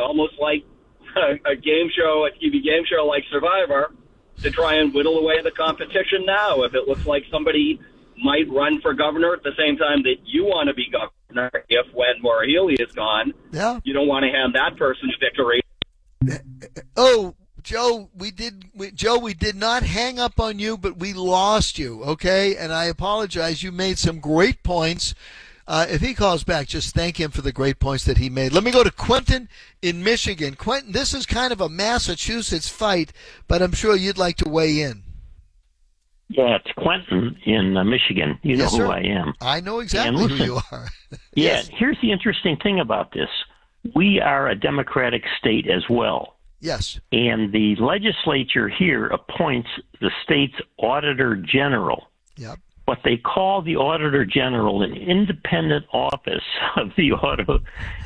almost like a game show, a TV game show like Survivor, to try and whittle away the competition now. If it looks like somebody might run for governor at the same time that you want to be governor, if when Maura Healey is gone, you don't want to hand that person victory. Oh, Joe, we did not hang up on you, but we lost you, okay? And I apologize. You made some great points. If he calls back, just thank him for the great points that he made. Let me go to Quentin in Michigan. Quentin, this is kind of a Massachusetts fight, but I'm sure you'd like to weigh in. Yeah, it's Quentin in Michigan. You know who I am. I know exactly who you are. Yeah, here's the interesting thing about this. We are a democratic state as well. Yes. And the legislature here appoints the state's auditor general. Yep. But they call the auditor general an independent office of the auditor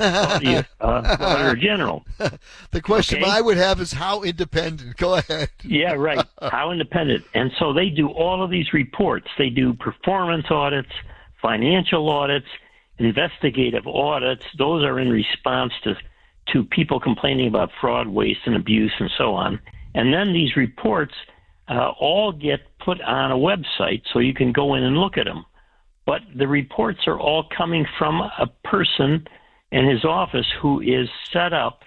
general. The question I would have is how independent? Go ahead. Yeah, right. How independent? And so they do all of these reports. They do performance audits, financial audits, investigative audits. Those are in response to people complaining about fraud, waste, and abuse, and so on. And then these reports all get put on a website so you can go in and look at them. But the reports are all coming from a person in his office who is set up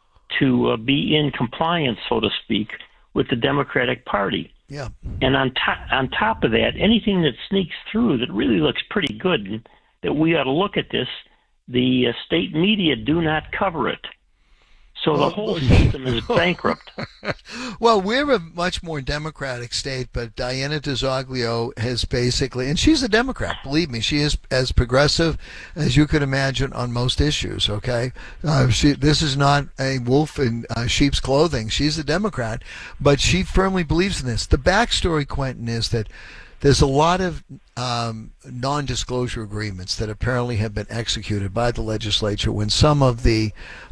to be in compliance, so to speak, with the Democratic Party. Yeah. And on top of that, anything that sneaks through that really looks pretty good, and that we ought to look at this, the state media do not cover it. So the whole system is bankrupt. Well, we're a much more democratic state, but Diana DiZoglio has basically, and she's a Democrat, believe me, she is as progressive as you could imagine on most issues, okay? This is not a wolf in sheep's clothing. She's a Democrat, but she firmly believes in this. The backstory, Quentin, is that there's a lot of non-disclosure agreements that apparently have been executed by the legislature when some of the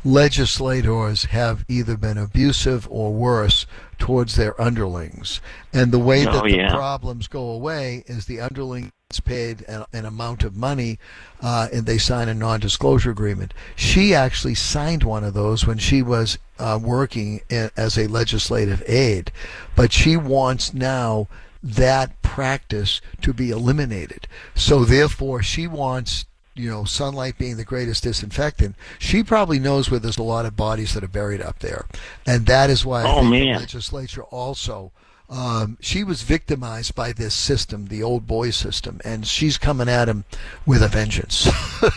legislators have either been abusive or worse towards their underlings. And the way that the problems go away is the underling is paid an amount of money and they sign a non-disclosure agreement. She actually signed one of those when she was working as a legislative aide, but she wants now that practice to be eliminated. So therefore she wants, sunlight being the greatest disinfectant. She probably knows where there's a lot of bodies that are buried up there. And that is why I think the legislature also, she was victimized by this system, the old boy system, and she's coming at him with a vengeance.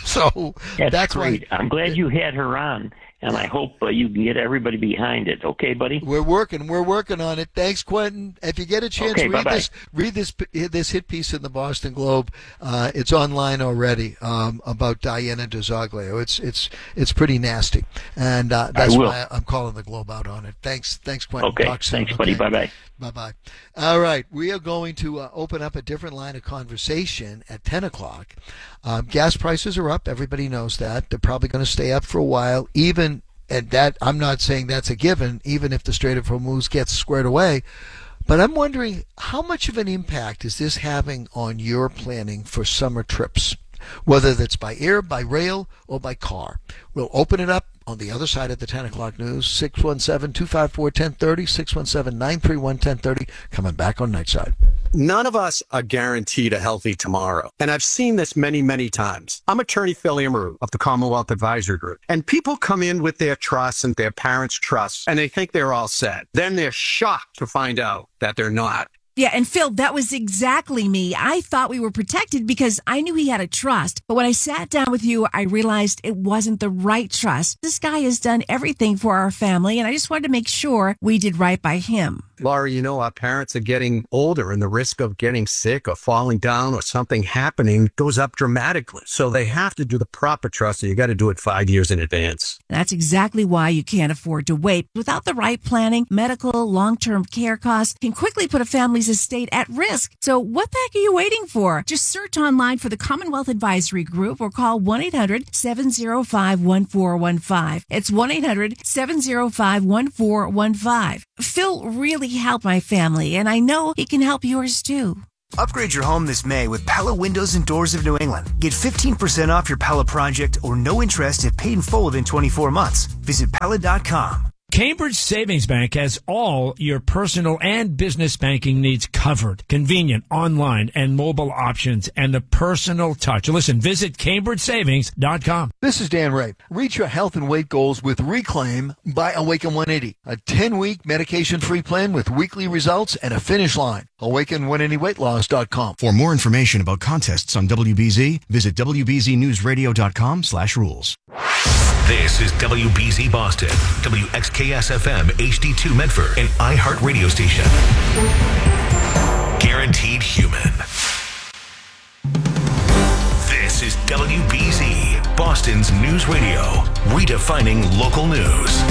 So that's great. Why I'm glad you had her on. And I hope you can get everybody behind it. Okay, buddy? We're working on it. Thanks, Quentin. If you get a chance, read this hit piece in the Boston Globe. It's online already about Diana DiZoglio. It's pretty nasty, and that's why I'm calling the Globe out on it. Thanks, Quentin. Okay, thanks, buddy. Bye-bye. Bye-bye. All right, we are going to open up a different line of conversation at 10 o'clock. Gas prices are up. Everybody knows that. They're probably going to stay up for a while, and that I'm not saying that's a given, even if the Strait of Hormuz gets squared away. But I'm wondering, how much of an impact is this having on your planning for summer trips, whether that's by air, by rail, or by car? We'll open it up on the other side of the 10 o'clock news, 617-254-1030, 617-931-1030, coming back on Nightside. None of us are guaranteed a healthy tomorrow. And I've seen this many, many times. I'm attorney Phil Amaru of the Commonwealth Advisory Group. And people come in with their trusts and their parents' trusts, and they think they're all set. Then they're shocked to find out that they're not. Yeah, and Phil, that was exactly me. I thought we were protected because I knew he had a trust. But when I sat down with you, I realized it wasn't the right trust. This guy has done everything for our family, and I just wanted to make sure we did right by him. Laurie, our parents are getting older, and the risk of getting sick or falling down or something happening goes up dramatically. So they have to do the proper trust, and you got to do it 5 years in advance. That's exactly why you can't afford to wait. Without the right planning, medical, long-term care costs can quickly put a family's estate at risk. So what the heck are you waiting for? Just search online for the Commonwealth Advisory Group or call 1-800-705-1415. It's 1-800-705-1415. Phil really helped my family, and I know he can help yours too. Upgrade your home this May with Pella Windows and Doors of New England. Get 15% off your Pella project or no interest if paid in full within 24 months. Visit Pella.com. Cambridge Savings Bank has all your personal and business banking needs covered. Convenient, online, and mobile options, and a personal touch. Listen, visit CambridgeSavings.com. This is Dan Ray. Reach your health and weight goals with Reclaim by Awaken 180, a 10-week medication-free plan with weekly results and a finish line. Awaken180weightloss.com. For more information about contests on WBZ, visit WBZNewsRadio.com/rules. This is WBZ Boston, WXKS-FM HD2 Medford, and iHeart Radio Station. Guaranteed human. This is WBZ, Boston's news radio, redefining local news.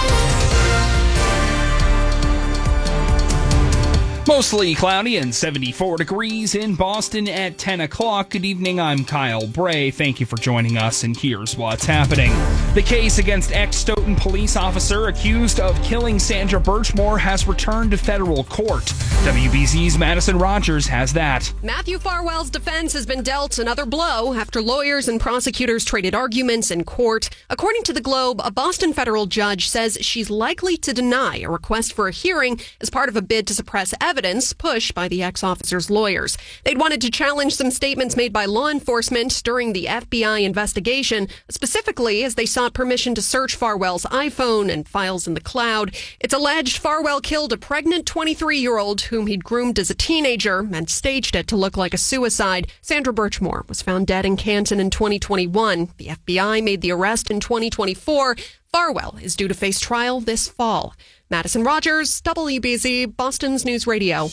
Mostly cloudy and 74 degrees in Boston at 10 o'clock. Good evening, I'm Kyle Bray. Thank you for joining us, and here's what's happening. The case against ex-Stoughton police officer accused of killing Sandra Birchmore has returned to federal court. WBZ's Madison Rogers has that. Matthew Farwell's defense has been dealt another blow after lawyers and prosecutors traded arguments in court. According to the Globe, a Boston federal judge says she's likely to deny a request for a hearing as part of a bid to suppress evidence pushed by the ex-officer's lawyers. They'd wanted to challenge some statements made by law enforcement during the FBI investigation, specifically as they sought permission to search Farwell's iPhone and files in the cloud. It's alleged Farwell killed a pregnant 23-year-old whom he'd groomed as a teenager and staged it to look like a suicide. Sandra Birchmore was found dead in Canton in 2021. The FBI made the arrest in 2024. Farwell is due to face trial this fall. Madison Rogers, WBZ, Boston's News Radio.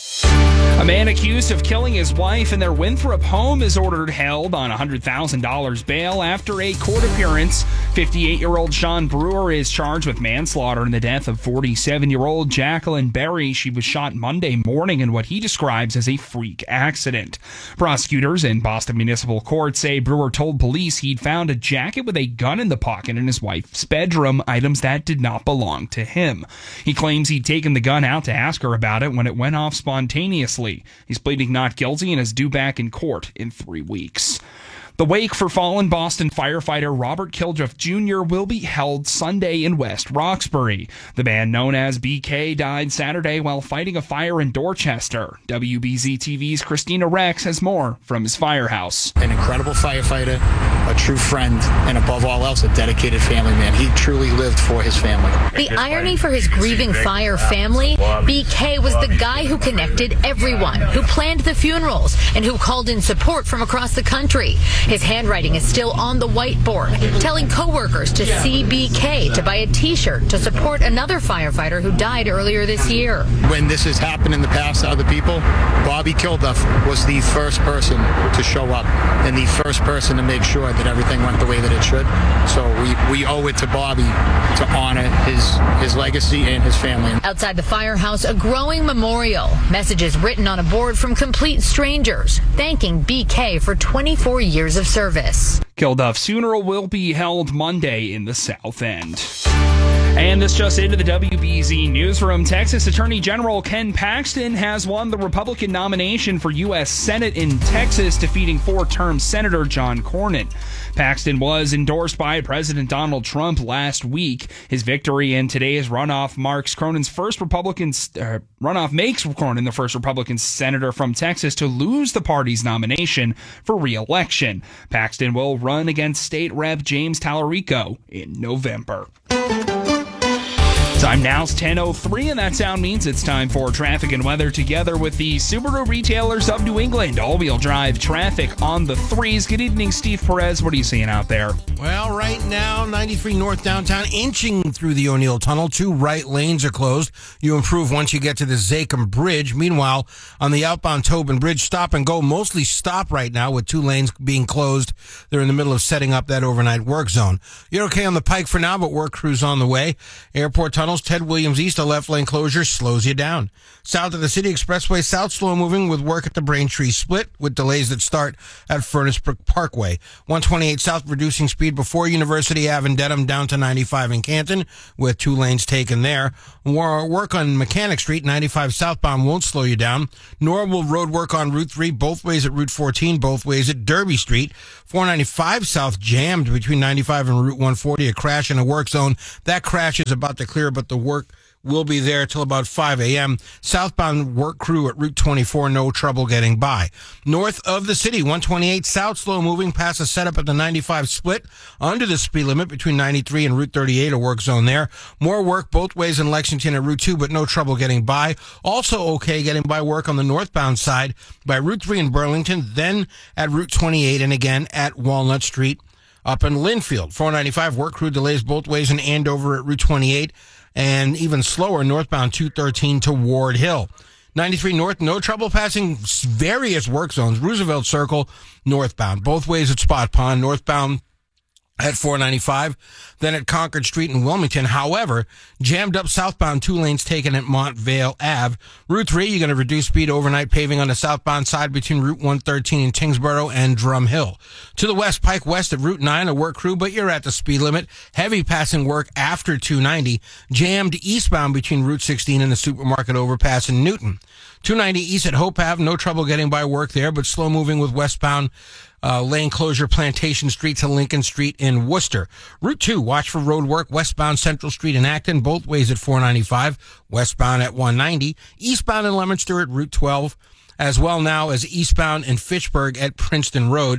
A man accused of killing his wife in their Winthrop home is ordered held on $100,000 bail after a court appearance. 58-year-old Sean Brewer is charged with manslaughter in the death of 47-year-old Jacqueline Berry. She was shot Monday morning in what he describes as a freak accident. Prosecutors in Boston Municipal Court say Brewer told police he'd found a jacket with a gun in the pocket in his wife's bedroom, items that did not belong to him. He claims he'd taken the gun out to ask her about it when it went off spontaneously. He's pleading not guilty and is due back in court in 3 weeks. The wake for fallen Boston firefighter Robert Kildriff Jr. will be held Sunday in West Roxbury. The man known as BK died Saturday while fighting a fire in Dorchester. WBZ TV's Christina Rex has more from his firehouse. An incredible firefighter, a true friend, and above all else, a dedicated family man. He truly lived for his family. The irony for his grieving fire family, BK was the guy who connected everyone, who planned the funerals, and who called in support from across the country. His handwriting is still on the whiteboard, telling coworkers to see BK to buy a T-shirt to support another firefighter who died earlier this year. When this has happened in the past to other people, Bobby Kildriff was the first person to show up and the first person to make sure that everything went the way that it should. So we owe it to Bobby to honor his legacy and his family. Outside the firehouse, a growing memorial. Messages written on a board from complete strangers, thanking BK for 24 years of service. Kildriff's funeral will be held Monday in the South End. And this just into the WBZ newsroom. Texas Attorney General Ken Paxton has won the Republican nomination for U.S. Senate in Texas, defeating four-term Senator John Cornyn. Paxton was endorsed by President Donald Trump last week. His victory in today's runoff makes Cornyn the first Republican senator from Texas to lose the party's nomination for re-election. Paxton will run against State Rep. James Tallarico in November. Time now's 10:03, and that sound means it's time for traffic and weather together with the Subaru retailers of New England. All-wheel drive traffic on the threes. Good evening, Steve Perez. What are you seeing out there? Well, right now, 93 North downtown, inching through the O'Neill Tunnel. 2 right lanes are closed. You improve once you get to the Zakim Bridge. Meanwhile, on the outbound Tobin Bridge, stop and go. Mostly stop right now with 2 lanes being closed. They're in the middle of setting up that overnight work zone. You're okay on the Pike for now, but work crew's on the way. Airport Tunnel, tunnels. Ted Williams East, a left lane closure slows you down. South of the City Expressway South, slow moving with work at the Braintree Split with delays that start at Furnace Brook Parkway. 128 South, reducing speed before University Ave in Dedham down to 95 in Canton with 2 lanes taken there. Work on Mechanic Street, 95 southbound won't slow you down, nor will road work on Route 3, both ways at Route 14, both ways at Derby Street. 495 South jammed between 95 and Route 140, a crash in a work zone. That crash is about to clear, but the work will be there till about 5 a.m. Southbound work crew at Route 24, no trouble getting by. North of the city, 128 South, slow moving past a setup at the 95 split under the speed limit between 93 and Route 38, a work zone there. More work both ways in Lexington and Route 2, but no trouble getting by. Also okay getting by work on the northbound side by Route 3 in Burlington, then at Route 28 and again at Walnut Street up in Linfield. 495 work crew delays both ways in Andover at Route 28, and even slower northbound 213 to Ward Hill. 93 North, no trouble passing various work zones. Roosevelt Circle, northbound. Both ways at Spot Pond, northbound at 495, then at Concord Street in Wilmington. However, jammed up southbound, 2 lanes taken at Montvale Ave. Route 3, you're going to reduce speed overnight paving on the southbound side between Route 113 in Tingsboro and Drum Hill. To the west, Pike West at Route 9, a work crew, but you're at the speed limit. Heavy passing work after 290. Jammed eastbound between Route 16 and the supermarket overpass in Newton. 290 east at Hope Ave, no trouble getting by work there, but slow moving with westbound lane closure Plantation Street to Lincoln Street in Worcester. Route 2, watch for road work westbound Central Street in Acton, both ways at 495, westbound at 190, eastbound in Leominster at Route 12, as well now as eastbound in Fitchburg at Princeton Road.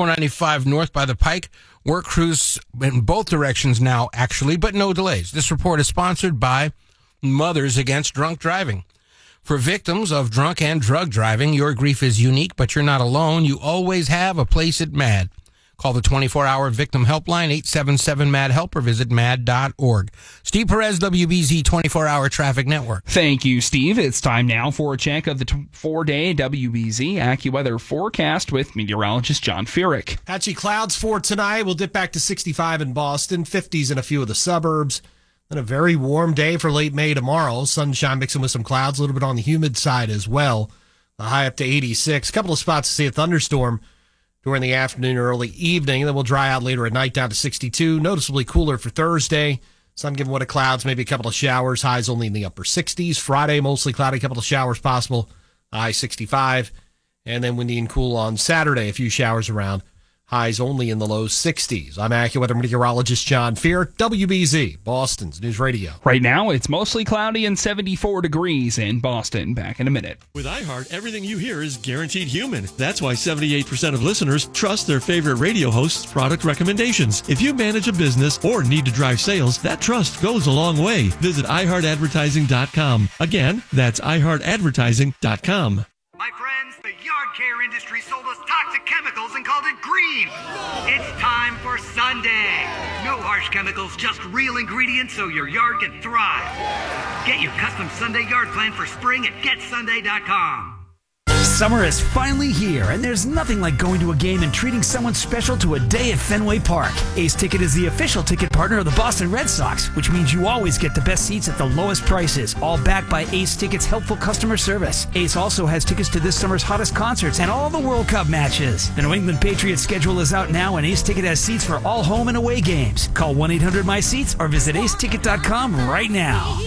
495 north by the Pike, work crews in both directions now actually, but no delays. This report is sponsored by Mothers Against Drunk Driving. For victims of drunk and drug driving, your grief is unique, but you're not alone. You always have a place at MAD. Call the 24-hour victim helpline, 877-MAD-HELP, or visit mad.org. Steve Perez, WBZ 24-hour traffic network. Thank you, Steve. It's time now for a check of the 4-day WBZ AccuWeather forecast with meteorologist John Feerick. Patchy clouds for tonight. We'll dip back to 65 in Boston, 50s in a few of the suburbs. Then a very warm day for late May tomorrow. Sunshine mixing with some clouds, a little bit on the humid side as well. The high up to 86. A couple of spots to see a thunderstorm during the afternoon or early evening. Then we'll dry out later at night down to 62. Noticeably cooler for Thursday. Sun giving way to clouds, maybe a couple of showers. Highs only in the upper 60s. Friday, mostly cloudy, a couple of showers possible. High 65. And then windy and cool on Saturday. A few showers around. Highs only in the low 60s. I'm AccuWeather meteorologist John Feer, WBZ, Boston's News Radio. Right now, it's mostly cloudy and 74 degrees in Boston. Back in a minute. With iHeart, everything you hear is guaranteed human. That's why 78% of listeners trust their favorite radio host's product recommendations. If you manage a business or need to drive sales, that trust goes a long way. Visit iHeartAdvertising.com. Again, that's iHeartAdvertising.com. My friends, the yard care industry sold us toxic chemicals and called it green. It's time for Sunday. No harsh chemicals, just real ingredients so your yard can thrive. Get your custom Sunday yard plan for spring at getsunday.com. Summer is finally here, and there's nothing like going to a game and treating someone special to a day at Fenway Park. Ace Ticket is the official ticket partner of the Boston Red Sox, which means you always get the best seats at the lowest prices, all backed by Ace Ticket's helpful customer service. Ace also has tickets to this summer's hottest concerts and all the World Cup matches. The New England Patriots schedule is out now, and Ace Ticket has seats for all home and away games. Call 1-800-MY-SEATS or visit aceticket.com right now.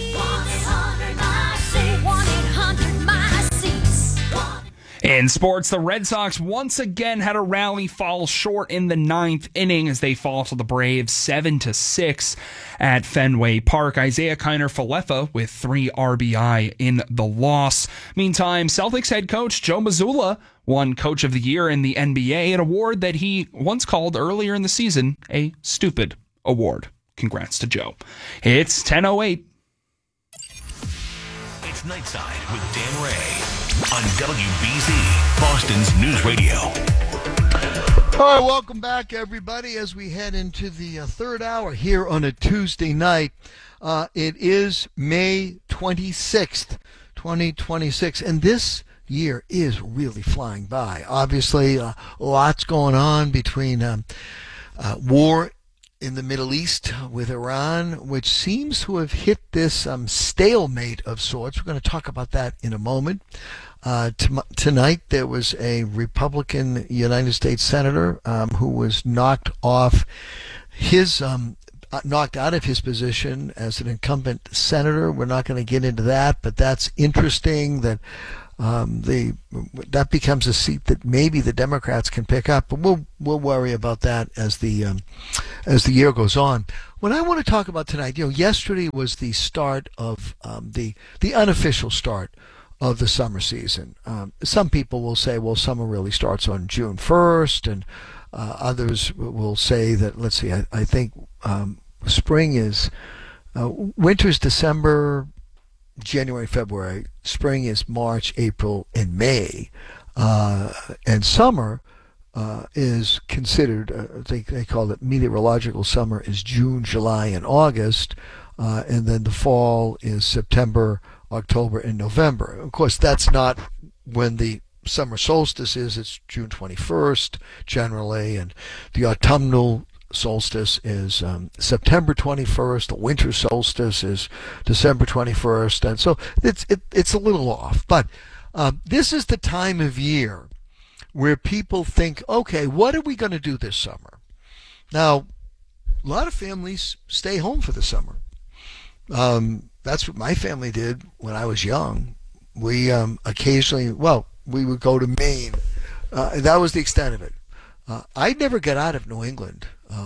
In sports, the Red Sox once again had a rally fall short in the 9th inning as they fall to the Braves 7-6 at Fenway Park. Isaiah Kiner-Falefa with 3 RBI in the loss. Meantime, Celtics head coach Joe Mazzulla won Coach of the Year in the NBA, an award that he once called earlier in the season a stupid award. Congrats to Joe. It's 10:08. It's Nightside with Dan Ray on WBZ, Boston's News Radio. All right, welcome back, everybody, as we head into the third hour here on a Tuesday night. It is May 26th, 2026, and this year is really flying by. Obviously, lots going on between war in the Middle East with Iran, which seems to have hit this stalemate of sorts. We're going to talk about that in a moment. Tonight there was a Republican United States senator who was knocked out of his position as an incumbent senator. We're not going to get into that, but that's interesting that that becomes a seat that maybe the Democrats can pick up, but we'll worry about that as the year goes on. What I want to talk about tonight, yesterday was the start of the unofficial start of the summer season. Some people will say, well, summer really starts on June 1st, and others will say that, let's see, I think spring is, winter's December, January, February. Spring is March, April, and May. And summer is considered, I think they call it meteorological summer, is June, July, and August. And then the fall is September, October, and November. Of course, that's not when the summer solstice is. It's June 21st generally, and the autumnal solstice is September 21st. The winter solstice is December 21st, and so it's a little off. But this is the time of year where people think, okay, what are we going to do this summer? Now, a lot of families stay home for the summer. That's what my family did when I was young. We occasionally, we would go to Maine. That was the extent of it. I never got out of New England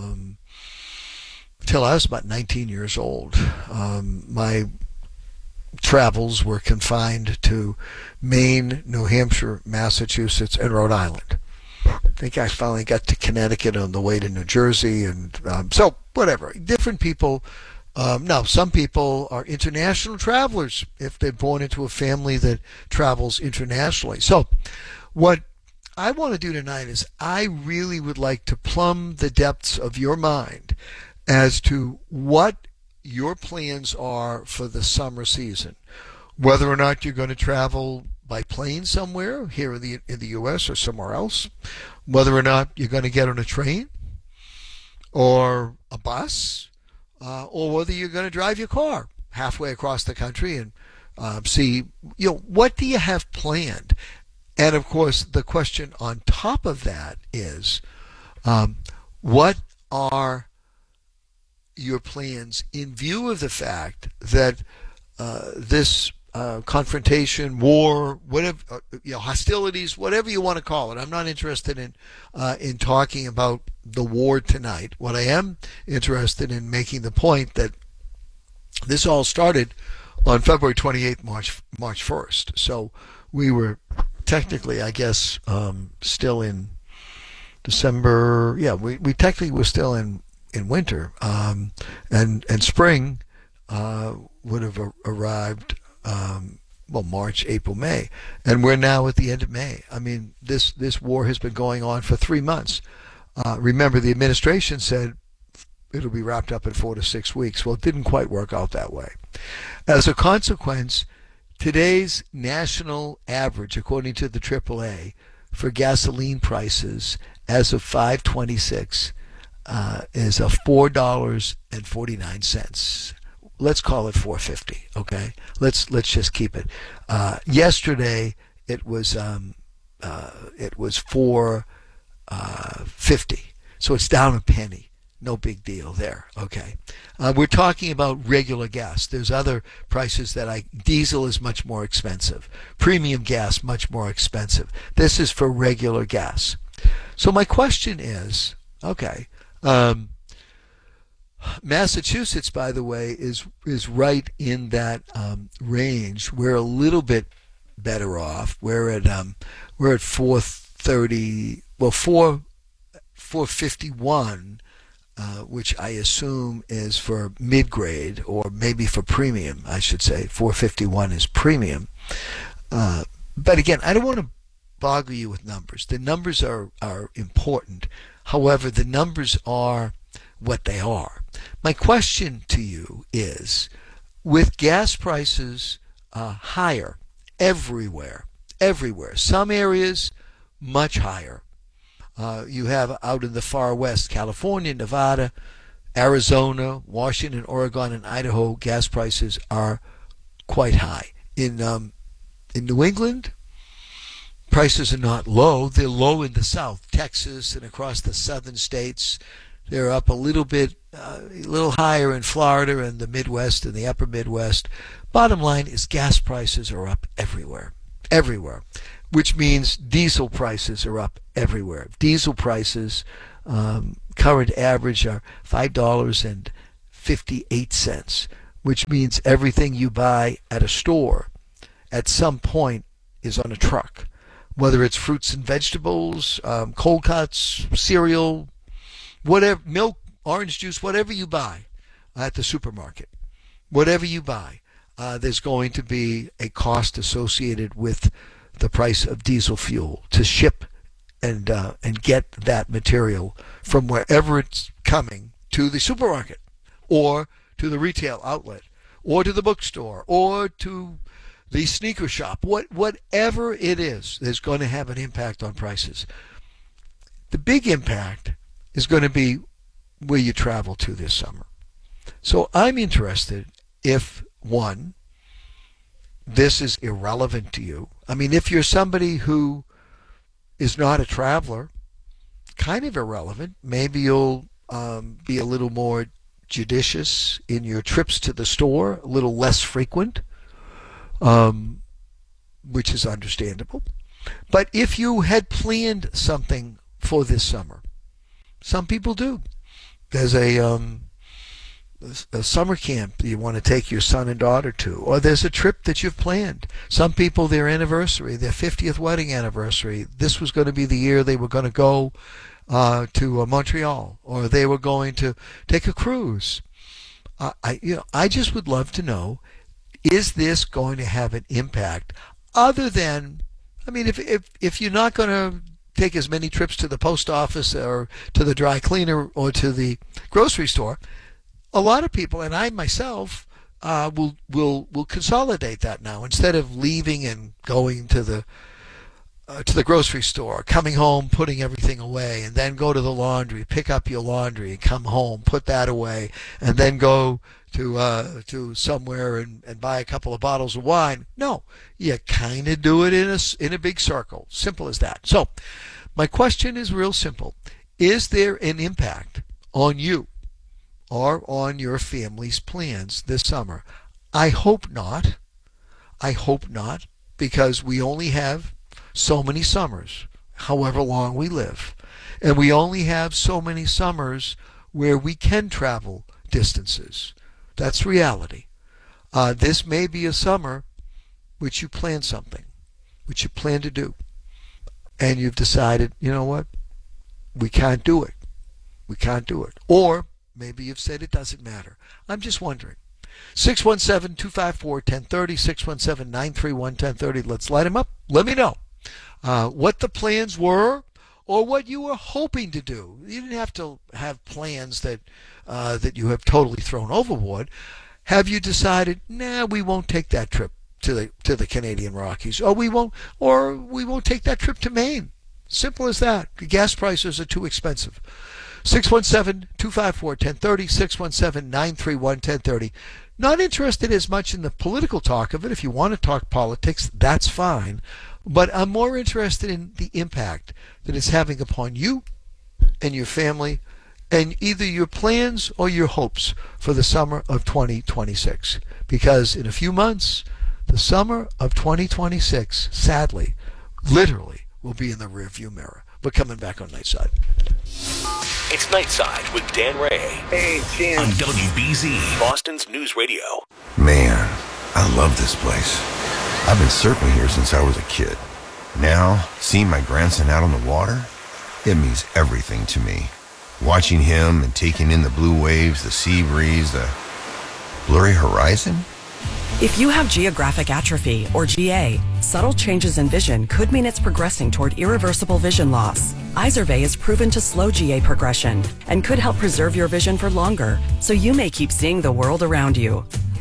until I was about 19 years old. My travels were confined to Maine, New Hampshire, Massachusetts, and Rhode Island. I think I finally got to Connecticut on the way to New Jersey, and so whatever. Different people. Now, some people are international travelers if they're born into a family that travels internationally. So what I want to do tonight is I really would like to plumb the depths of your mind as to what your plans are for the summer season. Whether or not you're going to travel by plane somewhere here in the U.S. or somewhere else. Whether or not you're going to get on a train or a bus. Or whether you're going to drive your car halfway across the country and see, what do you have planned? And of course, the question on top of that is, what are your plans in view of the fact that this confrontation, war, whatever, hostilities, whatever you want to call it. I'm not interested in talking about the war tonight. What I am interested in making the point that this all started on February 28th, March 1st. So we were technically, I guess, still in December. Yeah, we technically were still in winter, and spring would have arrived. March, April, May, and we're now at the end of May. I mean, this war has been going on for 3 months. Remember, the administration said it'll be wrapped up in 4 to 6 weeks. Well, it didn't quite work out that way. As a consequence, today's national average, according to the AAA, for gasoline prices as of 5/26 is $4.49. Let's call it $4.50. Okay, let's just keep it. Yesterday it was $4.50, so it's down a penny. No big deal there. Okay, we're talking about regular gas. There's other prices diesel is much more expensive. Premium gas much more expensive. This is for regular gas. So my question is, okay. Massachusetts, by the way, is right in that range. We're a little bit better off. We're at 430. Well, 451, which I assume is for mid-grade or maybe for premium. I should say 451 is premium. But again, I don't want to boggle you with numbers. The numbers are important. However, the numbers are what they are. My question to you is, with gas prices higher everywhere, some areas much higher. You have out in the far west, California, Nevada, Arizona, Washington, Oregon, and Idaho, gas prices are quite high. In New England, prices are not low. They're low in the south, Texas, and across the southern states. They're up a little bit, a little higher in Florida and the Midwest and the upper Midwest. Bottom line is gas prices are up everywhere, which means diesel prices are up everywhere. Diesel prices, current average are $5.58, which means everything you buy at a store at some point is on a truck, whether it's fruits and vegetables, cold cuts, cereal, whatever, milk, orange juice, whatever you buy at the supermarket, whatever you buy, there's going to be a cost associated with the price of diesel fuel to ship and get that material from wherever it's coming to the supermarket or to the retail outlet or to the bookstore or to the sneaker shop. Whatever it is going to have an impact on prices. The big impact is going to be where you travel to this summer. So I'm interested if, one, this is irrelevant to you. I mean, if you're somebody who is not a traveler, kind of irrelevant. Maybe you'll be a little more judicious in your trips to the store, a little less frequent, which is understandable. But if you had planned something for this summer, some people do. There's a summer camp that you want to take your son and daughter to, or there's a trip that you've planned. Some people, their anniversary, their 50th wedding anniversary, this was going to be the year they were going to go to Montreal, or they were going to take a cruise. I just would love to know, is this going to have an impact other than, I mean, if you're not going to take as many trips to the post office or to the dry cleaner or to the grocery store, a lot of people, and I myself, will consolidate that now. Instead of leaving and going to the grocery store, coming home, putting everything away, and then go to the laundry, pick up your laundry, and come home, put that away, and then go to somewhere and buy a couple of bottles of wine. No, you kind of do it in a big circle. Simple as that. So my question is real simple. Is there an impact on you or on your family's plans this summer? I hope not. I hope not, because we only have so many summers, however long we live. And we only have so many summers where we can travel distances. That's reality. This may be a summer which you plan something, which you plan to do, and you've decided, you know what, we can't do it. We can't do it. Or maybe you've said it doesn't matter. I'm just wondering. 617-254-1030, 617-931-1030. Let's light him up. Let me know what the plans were or what you were hoping to do. You didn't have to have plans that you have totally thrown overboard. Have you decided, we won't take that trip to the Canadian Rockies, or we won't take that trip to Maine? Simple as that. The gas prices are too expensive. 617-254-1030, 617-931-1030. Not interested as much in the political talk of it. If you want to talk politics, that's fine. But I'm more interested in the impact that it's having upon you and your family and either your plans or your hopes for the summer of 2026. Because in a few months, the summer of 2026, sadly, literally, will be in the rearview mirror. We're coming back on Nightside. It's Nightside with Dan Ray. Hey, Jim. On WBZ, Boston's News Radio. Man, I love this place. I've been surfing here since I was a kid. Now, seeing my grandson out on the water, it means everything to me. Watching him and taking in the blue waves, the sea breeze, the blurry horizon. If you have geographic atrophy, or GA, subtle changes in vision could mean it's progressing toward irreversible vision loss. Izervay is proven to slow GA progression and could help preserve your vision for longer, so you may keep seeing the world around you.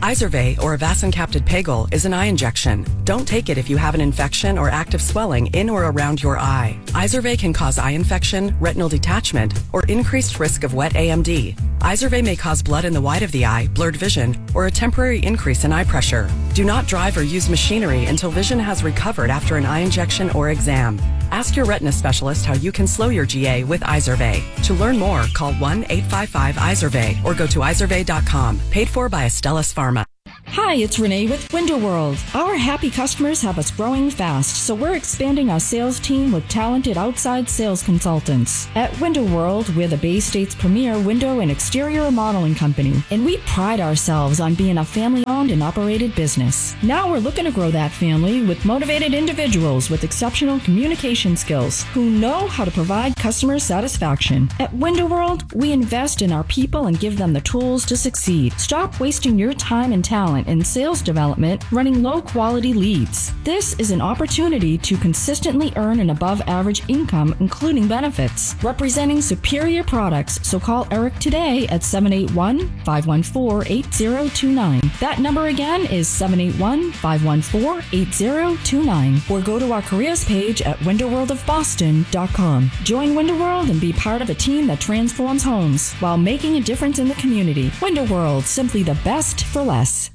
Izervay, or avacincaptad pegol, is an eye injection. Don't take it if you have an infection or active swelling in or around your eye. Izervay can cause eye infection, retinal detachment, or increased risk of wet AMD. Izervay may cause blood in the white of the eye, blurred vision, or a temporary increase in eye pressure. Do not drive or use machinery until vision has recovered after an eye injection or exam. Ask your retina specialist how you can slow your GA with Izervay. To learn more, call 1-855-IZERVAY or go to izervay.com. Paid for by Astellas Pharma. Hi, it's Renee with Window World. Our happy customers have us growing fast, so we're expanding our sales team with talented outside sales consultants. At Window World, we're the Bay State's premier window and exterior remodeling company, and we pride ourselves on being a family-owned and operated business. Now we're looking to grow that family with motivated individuals with exceptional communication skills who know how to provide customer satisfaction. At Window World, we invest in our people and give them the tools to succeed. Stop wasting your time and talent in sales development running low-quality leads. This is an opportunity to consistently earn an above-average income, including benefits, representing superior products. So call Eric today at 781-514-8029. That number again is 781-514-8029. Or go to our careers page at windowworldofboston.com. Join Window World and be part of a team that transforms homes while making a difference in the community. Window World, simply the best for less.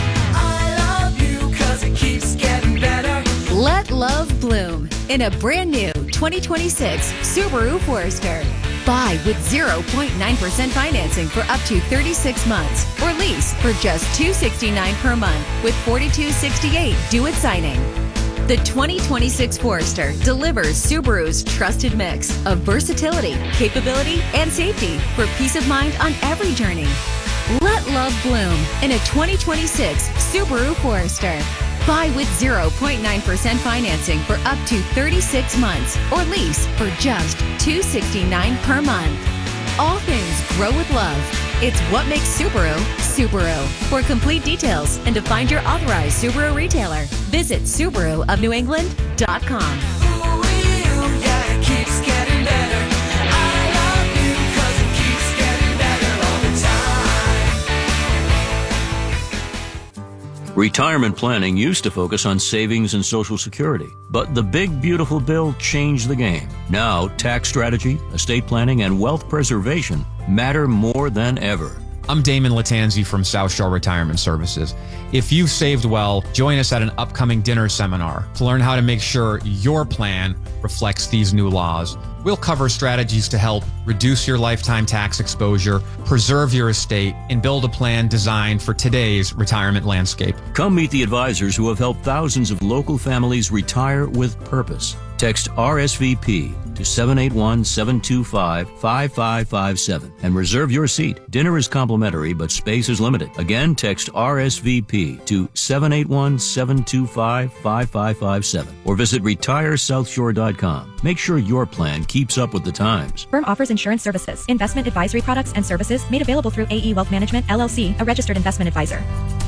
Let love bloom in a brand new 2026 Subaru Forester. Buy with 0.9% financing for up to 36 months or lease for just $269 per month with $42.68 due at signing. The 2026 Forester delivers Subaru's trusted mix of versatility, capability, and safety for peace of mind on every journey. Let love bloom in a 2026 Subaru Forester. Buy with 0.9% financing for up to 36 months or lease for just $269 per month. All things grow with love. It's what makes Subaru, Subaru. For complete details and to find your authorized Subaru retailer, visit SubaruofNewEngland.com. Retirement planning used to focus on savings and Social Security, but the big beautiful bill changed the game. Now, tax strategy, estate planning, and wealth preservation matter more than ever. I'm Damon Latanzi from South Shore Retirement Services. If you've saved well, join us at an upcoming dinner seminar to learn how to make sure your plan reflects these new laws. We'll cover strategies to help reduce your lifetime tax exposure, preserve your estate, and build a plan designed for today's retirement landscape. Come meet the advisors who have helped thousands of local families retire with purpose. Text RSVP to 781-725-5557 and reserve your seat. Dinner is complimentary, but space is limited. Again, text RSVP to 781-725-5557 or visit retiresouthshore.com. Make sure your plan keeps up with the times. Firm offers insurance services, investment advisory products and services made available through AE Wealth Management, LLC, a registered investment advisor.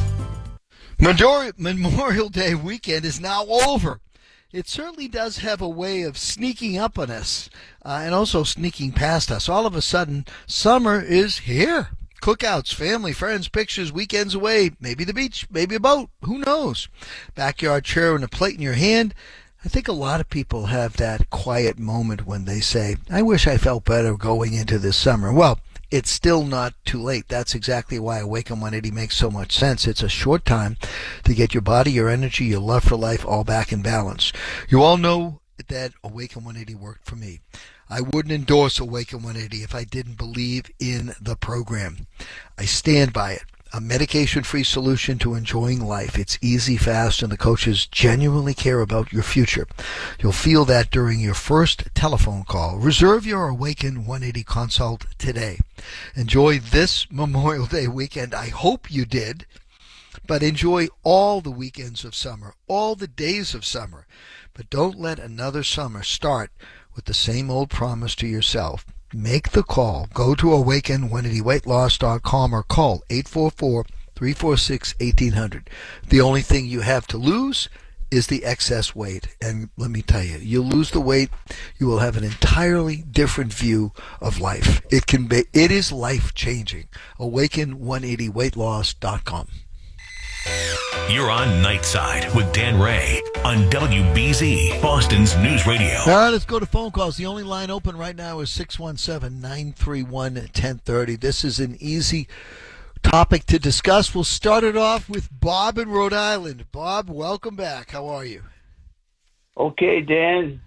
Memorial Day weekend is now over. It certainly does have a way of sneaking up on us and also sneaking past us. All of a sudden, summer is here. Cookouts, family, friends, pictures, weekends away, maybe the beach, maybe a boat, who knows? Backyard chair and a plate in your hand. I think a lot of people have that quiet moment when they say, I wish I felt better going into this summer. Well, it's still not too late. That's exactly why Awaken 180 makes so much sense. It's a short time to get your body, your energy, your love for life all back in balance. You all know that Awaken 180 worked for me. I wouldn't endorse Awaken 180 if I didn't believe in the program. I stand by it. A medication-free solution to enjoying life. It's easy, fast, and the coaches genuinely care about your future. You'll feel that during your first telephone call. Reserve your Awaken 180 consult today. Enjoy this Memorial Day weekend. I hope you did. But enjoy all the weekends of summer, all the days of summer. But don't let another summer start with the same old promise to yourself. Make the call. Go to awaken180weightloss.com or call 844-346-1800. The only thing you have to lose is the excess weight. And let me tell you, you lose the weight, you will have an entirely different view of life. It is life-changing. Awaken180weightloss.com. You're on Nightside with Dan Ray on WBZ, Boston's News Radio. All right, let's go to phone calls. The only line open right now is 617-931-1030. This is an easy topic to discuss. We'll start it off with Bob in Rhode Island. Bob, welcome back. How are you? Okay, Dan.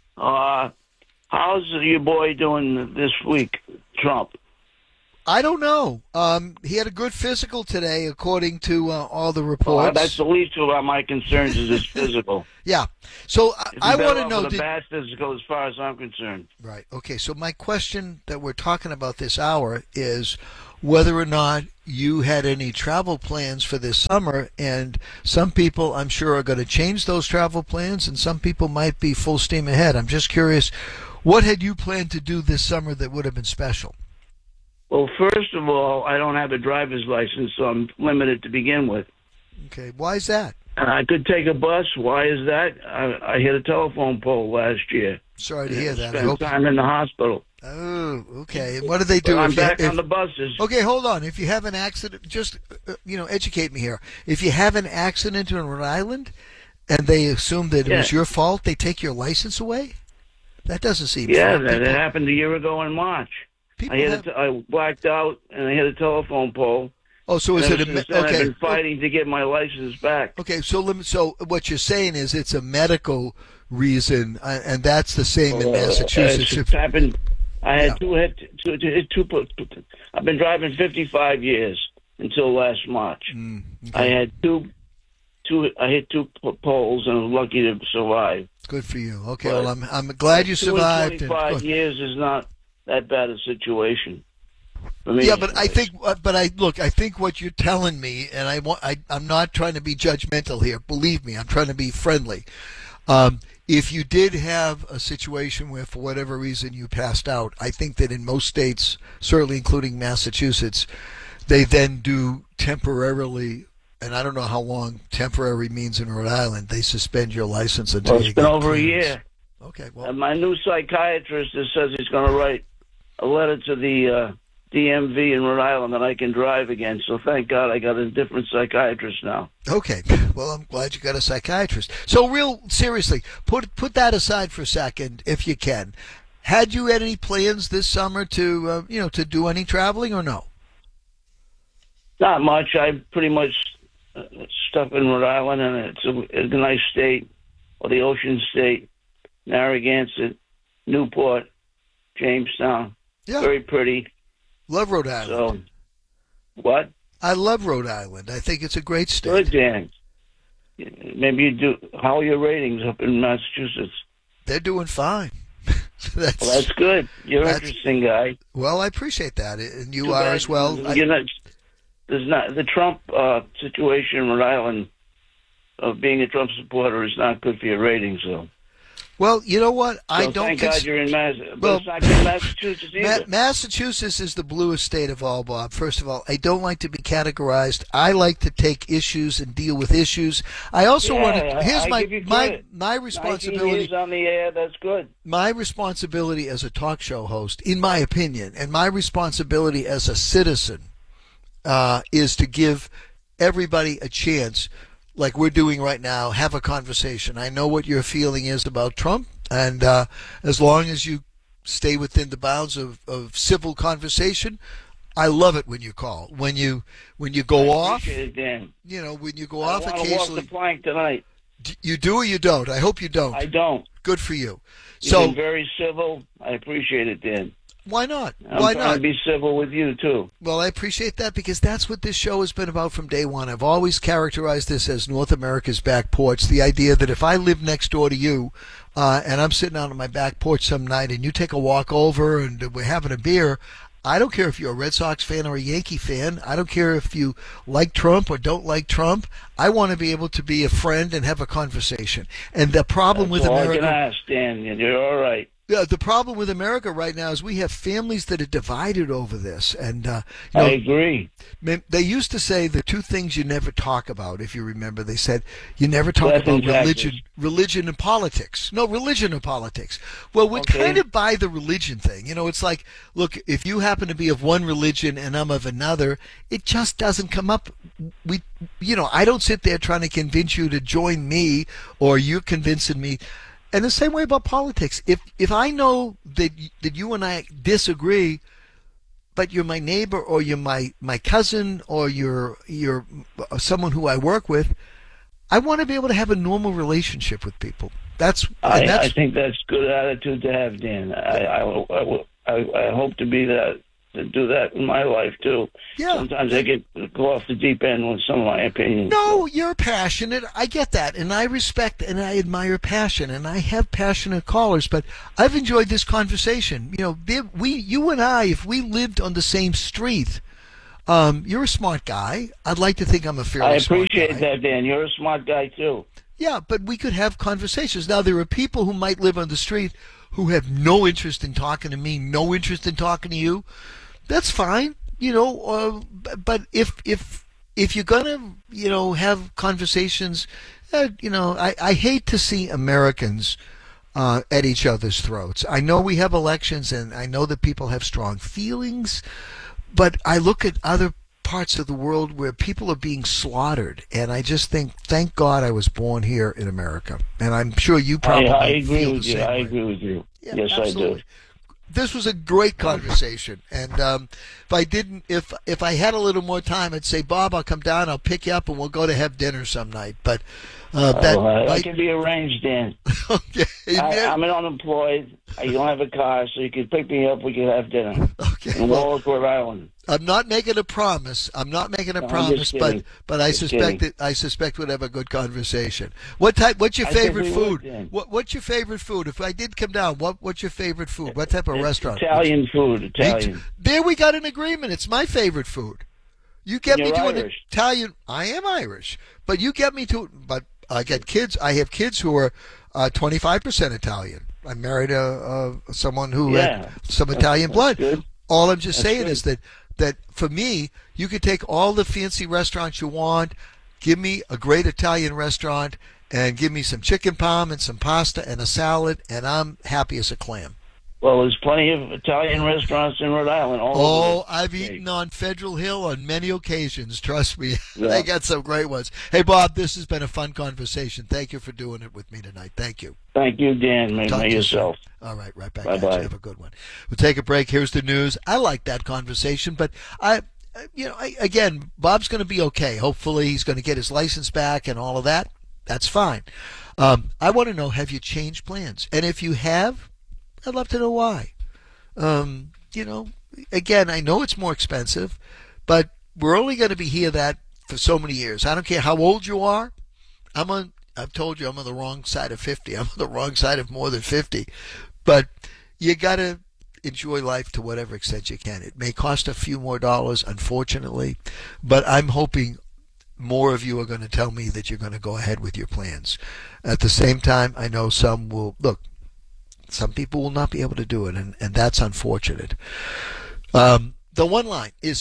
How's your boy doing this week, Trump? I don't know. He had a good physical today, according to all the reports. That's the least of my concerns is his physical. Yeah. So I want to know. The bastards go as far as I'm concerned. Right. Okay. So my question that we're talking about this hour is whether or not you had any travel plans for this summer, and some people, I'm sure, are going to change those travel plans, and some people might be full steam ahead. I'm just curious, what had you planned to do this summer that would have been special? Well, first of all, I don't have a driver's license, so I'm limited to begin with. Okay, why is that? I could take a bus. Why is that? I hit a telephone pole last year. Sorry to hear that. Spent time in the hospital. Oh, okay. And what do they do? But I'm back on the buses. Okay, hold on. If you have an accident, just educate me here. If you have an accident in Rhode Island, and they assume that it was your fault, they take your license away. That doesn't seem fair. Yeah, that happened a year ago in March. I blacked out and I hit a telephone pole. Oh, so is it okay? I've been fighting to get my license back. Okay, so what you're saying is it's a medical reason, and that's the same in Massachusetts. It's happened. I had two. I've been driving 55 years until last March. Okay. I had two. I hit two poles and was lucky to survive. Good for you. Okay, well, I'm glad you survived. 25 years is not that bad a situation for me. Yeah, but I think what you're telling me, and I'm not trying to be judgmental here. Believe me, I'm trying to be friendly. If you did have a situation where, for whatever reason, you passed out, I think that in most states, certainly including Massachusetts, they then do temporarily, and I don't know how long temporary means in Rhode Island, they suspend your license until it's been over a year. Okay, well, my new psychiatrist says he's going to write a letter to the DMV in Rhode Island that I can drive again. So thank God I got a different psychiatrist now. Okay, well, I'm glad you got a psychiatrist. So, real seriously, put that aside for a second, if you can. Had you had any plans this summer to to do any traveling or no? Not much. I pretty much stuck in Rhode Island, and it's a nice state, or the Ocean State, Narragansett, Newport, Jamestown. Yeah. Very pretty. Love Rhode Island. So, what? I love Rhode Island. I think it's a great state. Good, Dan. Maybe you do. How are your ratings up in Massachusetts? They're doing fine. That's good. You're an interesting guy. Well, I appreciate that, and you are as well. There's not the Trump situation in Rhode Island of being a Trump supporter is not good for your ratings, though. Well, you know what? Thank God you're in Massachusetts. But it's not good in Massachusetts either. Massachusetts is the bluest state of all, Bob. First of all, I don't like to be categorized. I like to take issues and deal with issues. I also want to. Here's my responsibility. 19 years on the air. That's good. My responsibility as a talk show host, in my opinion, and my responsibility as a citizen, is to give everybody a chance. Like we're doing right now, have a conversation. I know what your feeling is about Trump, and as long as you stay within the bounds of civil conversation, I love it when you call. When you go off, appreciate it, Dan. When you go off occasionally. I want to walk the plank tonight. You do or you don't? I hope you don't. I don't. Good for you. You've been very civil. I appreciate it, Dan. Why not? I'm trying to be civil with you, too. Well, I appreciate that because that's what this show has been about from day one. I've always characterized this as North America's back porch, the idea that if I live next door to you and I'm sitting out on my back porch some night and you take a walk over and we're having a beer, I don't care if you're a Red Sox fan or a Yankee fan. I don't care if you like Trump or don't like Trump. I want to be able to be a friend and have a conversation. And the problem with America... I can ask, Dan. You're all right. The problem with America right now is we have families that are divided over this, and I agree. They used to say the two things you never talk about. If you remember, they said you never talk about religion and politics. No, religion and politics. Well, we're kind of by the religion thing. It's like, look, if you happen to be of one religion and I'm of another, it just doesn't come up. I don't sit there trying to convince you to join me, or you're convincing me. And the same way about politics. If I know that you and I disagree, but you're my neighbor, or you're my cousin, or you're someone who I work with, I want to be able to have a normal relationship with people. I think that's good attitude to have, Dan. I hope to be that. To do that in my life too. Yeah. Sometimes I go off the deep end with some of my opinions. No, you're passionate. I get that, and I respect and I admire passion, and I have passionate callers. But I've enjoyed this conversation. You and I, if we lived on the same street, you're a smart guy. I'd like to think I'm a fairly smart guy. I appreciate that, Dan. You're a smart guy too. Yeah, but we could have conversations. Now, there are people who might live on the street who have no interest in talking to me, no interest in talking to you. That's fine, but if you're gonna, have conversations, I hate to see Americans at each other's throats. I know we have elections, and I know that people have strong feelings, but I look at other parts of the world where people are being slaughtered, and I just think, thank God I was born here in America, and I'm sure you probably I agree feel with the you. same I way. agree with you. Yeah, yes, absolutely. I do. This was a great conversation, and if I had a little more time, I'd say, Bob, I'll come down, I'll pick you up, and we'll go to have dinner some night. But that can be arranged, Dan. Okay, I'm unemployed. I don't have a car, so you can pick me up. We can have dinner. Okay, in Warwick, Rhode Island. I'm not making a promise. No, Promise, but I suspect we'd have a good conversation. What's your favorite food? What's your favorite food? If I did come down, what's your favorite food? What type of restaurant? Italian food. Italian. There we got an agreement. It's my favorite food. You get me to an Italian. I am Irish, but you get me to. But I get kids. I have kids who are 25% Italian. I married someone who had some Italian blood. Good. All I'm just saying is that for me, you could take all the fancy restaurants you want, give me a great Italian restaurant, and give me some chicken parm and some pasta and a salad, and I'm happy as a clam. Well, there's plenty of Italian restaurants in Rhode Island. I've eaten on Federal Hill on many occasions. Trust me. They got some great ones. Hey, Bob, this has been a fun conversation. Thank you for doing it with me tonight. Thank you. Thank you, Dan. May yourself. All right, right back. Bye-bye. Have a good one. We'll take a break. Here's the news. I like that conversation, but again, Bob's going to be okay. Hopefully, he's going to get his license back and all of that. That's fine. I want to know, have you changed plans? And if you have, I'd love to know why. Again, I know it's more expensive, but we're only going to be here that for so many years. I don't care how old you are. I've told you I'm on the wrong side of 50. I'm on the wrong side of more than 50. But you got to enjoy life to whatever extent you can. It may cost a few more dollars, unfortunately, but I'm hoping more of you are going to tell me that you're going to go ahead with your plans. At the same time, I know some will. Look, some people will not be able to do it, and that's unfortunate. The one line is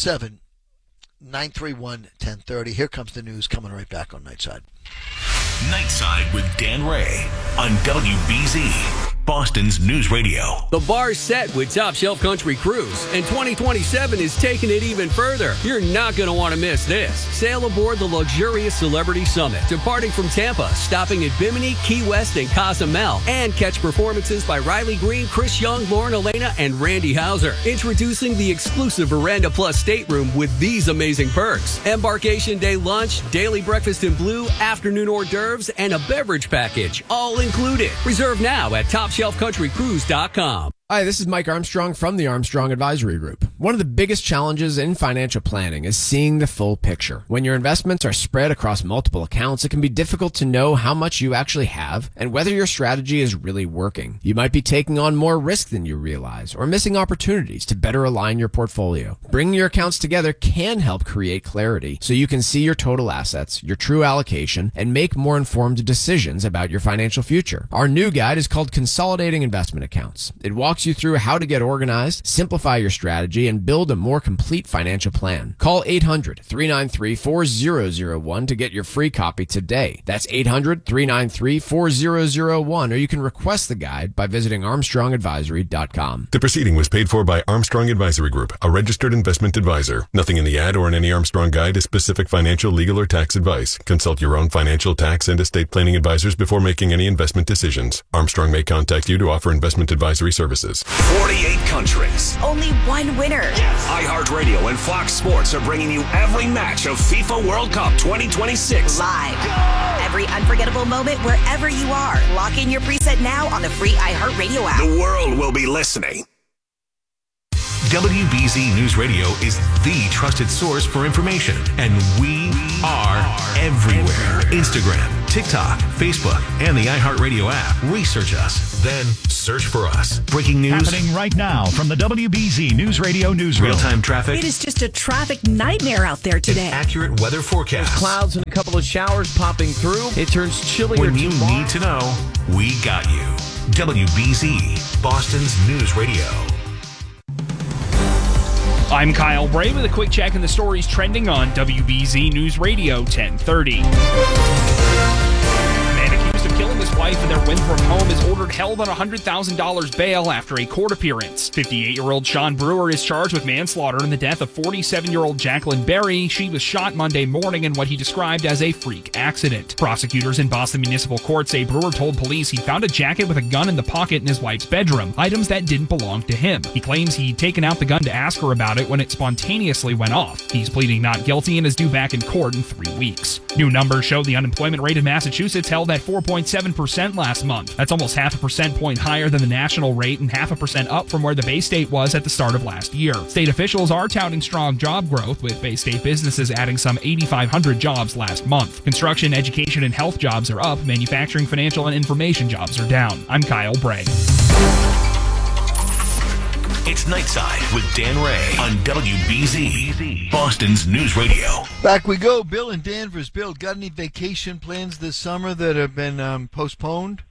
617-931-1030. Here comes the news, coming right back on Nightside. Nightside with Dan Ray on WBZ, Boston's News Radio. The bar's set with Top Shelf Country Cruise, and 2027 is taking it even further. You're not going to want to miss this. Sail aboard the luxurious Celebrity Summit, departing from Tampa, stopping at Bimini, Key West, and Cozumel, and catch performances by Riley Green, Chris Young, Lauren Elena, and Randy Hauser. Introducing the exclusive Veranda Plus stateroom with these amazing perks: embarkation day lunch, daily breakfast in blue, afternoon hors d'oeuvres, and a beverage package, all included. Reserve now at TopShelfCountryCruise.com. Hi, this is Mike Armstrong from the Armstrong Advisory Group. One of the biggest challenges in financial planning is seeing the full picture. When your investments are spread across multiple accounts, it can be difficult to know how much you actually have and whether your strategy is really working. You might be taking on more risk than you realize or missing opportunities to better align your portfolio. Bringing your accounts together can help create clarity so you can see your total assets, your true allocation, and make more informed decisions about your financial future. Our new guide is called Consolidating Investment Accounts. It walks you through how to get organized, simplify your strategy, and build a more complete financial plan. Call 800-393-4001 to get your free copy today. That's 800-393-4001, or you can request the guide by visiting ArmstrongAdvisory.com. The proceeding was paid for by Armstrong Advisory Group, a registered investment advisor. Nothing in the ad or in any Armstrong guide is specific financial, legal, or tax advice. Consult your own financial, tax, and estate planning advisors before making any investment decisions. Armstrong may contact you to offer investment advisory services. 48 countries. Only one winner. Yes. iHeartRadio and Fox Sports are bringing you every match of FIFA World Cup 2026. Live. Every unforgettable moment wherever you are. Lock in your preset now on the free iHeartRadio app. The world will be listening. WBZ News Radio is the trusted source for information, and we are everywhere. Instagram, TikTok, Facebook, and the iHeartRadio app. Research us, then search for us. Breaking news happening right now from the WBZ News Radio newsroom. Real-time traffic. It is just a traffic nightmare out there today. Accurate weather forecast. There's clouds and a couple of showers popping through. It turns chillier When you tomorrow. need to know, we got you. WBZ, Boston's news radio. I'm Kyle Bray with a quick check in the stories trending on WBZ News Radio 1030. Man accused of killing his wife in their Winthrop home is ordered held on $100,000 bail after a court appearance. 58-year-old Sean Brewer is charged with manslaughter in the death of 47-year-old Jacqueline Berry. She was shot Monday morning in what he described as a freak accident. Prosecutors in Boston Municipal Court say Brewer told police he found a jacket with a gun in the pocket in his wife's bedroom, items that didn't belong to him. He claims he'd taken out the gun to ask her about it when it spontaneously went off. He's pleading not guilty and is due back in court in 3 weeks. New numbers show the unemployment rate in Massachusetts held at 4.7% last month. That's almost half a percent point higher than the national rate and 0.5% up from where the Bay State was at the start of last year. State officials are touting strong job growth, with Bay State businesses adding some 8,500 jobs last month. Construction, education, and health jobs are up. Manufacturing, financial, and information jobs are down. I'm Kyle Bray. It's Nightside with Dan Ray on WBZ, Boston's news radio. Back we go. Bill in Danvers. Bill, got any vacation plans this summer that have been postponed?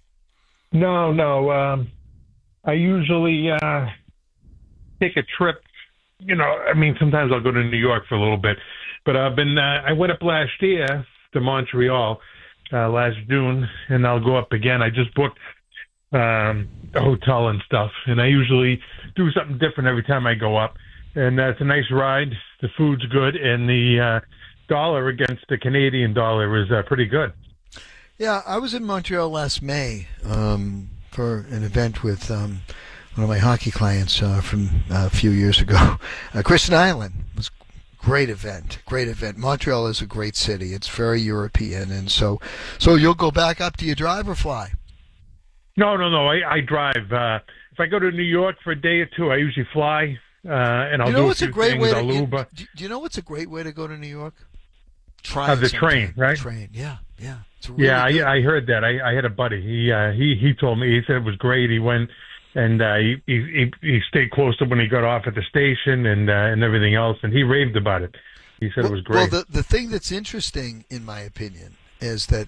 No. I usually take a trip. Sometimes I'll go to New York for a little bit. But I went up last year to Montreal last June, and I'll go up again. I just booked a hotel and stuff, and I usually do something different every time I go up. And it's a nice ride. The food's good, and the dollar against the Canadian dollar is pretty good. Yeah, I was in Montreal last May for an event with one of my hockey clients from a few years ago. Kristen Island was great event. Montreal is a great city. It's very European, and so you'll go back up. Do you drive or fly? No. I drive. If I go to New York for a day or two, I usually fly, and I'll do a few things. I'll Uber. Do you know what's a great way to go to New York? The train, right? Train, yeah. I heard that. I had a buddy. He told me. He said it was great. He went and he stayed close to when he got off at the station and everything else, and he raved about it. He said it was great. Well, the thing that's interesting, in my opinion, is that